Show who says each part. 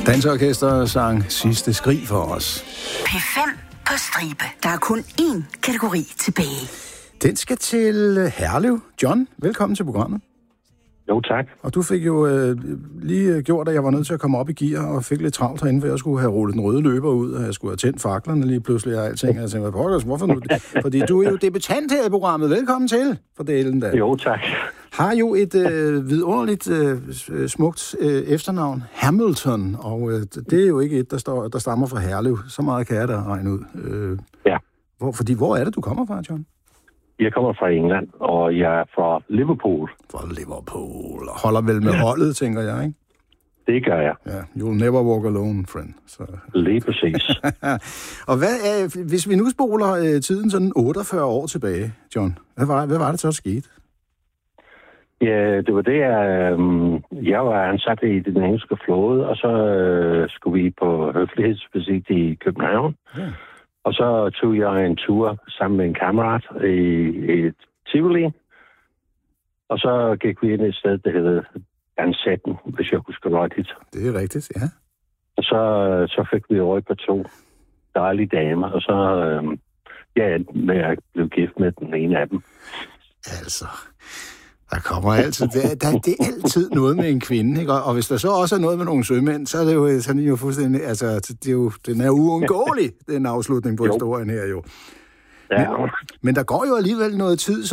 Speaker 1: Dansorkester sang Sidste Skrig for os.
Speaker 2: P5 på stribe. Der er kun én kategori tilbage.
Speaker 1: Den skal til Herlev. John, velkommen til programmet.
Speaker 3: Jo, tak.
Speaker 1: Og du fik jo lige gjort, at jeg var nødt til at komme op i gear og fik lidt travlt herinde, for jeg skulle have rullet den røde løber ud, og jeg skulle have tændt faklerne lige pludselig og alting. Og jeg tænkte, hvorfor nu? Fordi du er jo debutant her i programmet. Velkommen til, for delen da.
Speaker 3: Jo, tak.
Speaker 1: Har jo et vidunderligt smukt efternavn, Hamilton, og det er jo ikke et, der stammer fra Herlev. Så meget kan jeg da regne ud.
Speaker 3: Ja.
Speaker 1: Hvor er det, du kommer fra, John?
Speaker 3: Jeg kommer fra England, og jeg er fra Liverpool.
Speaker 1: Fra Liverpool. Holder vel med holdet, tænker jeg, ikke?
Speaker 3: Det gør jeg.
Speaker 1: Ja, you'll never walk alone, friend. Så.
Speaker 3: Lige præcis.
Speaker 1: Og hvis vi nu spoler tiden sådan 48 år tilbage, John, hvad var det så, der skete?
Speaker 3: Ja, det var det, jeg var ansat i den engelske flåde, og så skulle vi på høflighedsvisit i København. Ja. Og så tog jeg en tur sammen med en kammerat i Tivoli. Og så gik vi ind i et sted, der hedder Dansetten, hvis jeg husker rigtigt.
Speaker 1: Det er rigtigt, ja.
Speaker 3: Og så fik vi øje på 2 dejlige damer, og så med at blive gift med den ene af dem. Altså,
Speaker 1: der kommer altid, det er altid noget med en kvinde, ikke? Og hvis der så også er noget med nogle sømænd, så er det jo sådan jo fuldstændig, altså, den er uundgåelig, den afslutning på historien her jo.
Speaker 3: Ja.
Speaker 1: Men der går jo alligevel noget tid,